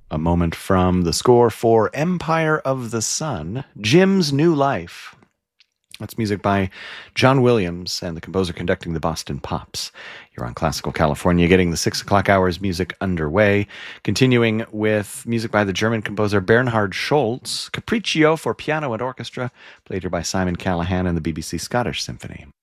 A moment from the score for Empire of the Sun, Jim's New Life. That's music by John Williams and the composer conducting the Boston Pops. You're on Classical California, getting the 6 o'clock hours music underway. Continuing with music by the German composer Bernhard Scholz, Capriccio for piano and orchestra, played here by Simon Callahan and the BBC Scottish Symphony.